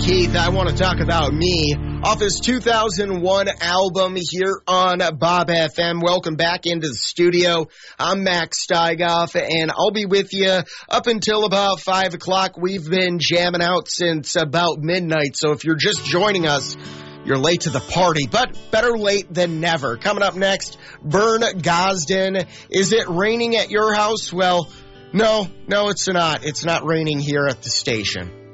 Keith. I want to talk about me off his 2001 album here on Bob FM. Welcome back into the studio. I'm Max Steigoff, and I'll be with you up until about 5 o'clock. We've been jamming out since about midnight, so if you're just joining us, you're late to the party, but better late than never. Coming up next, Vern Gosden. Is it raining at your house? Well, no, it's not. It's not raining here at the station.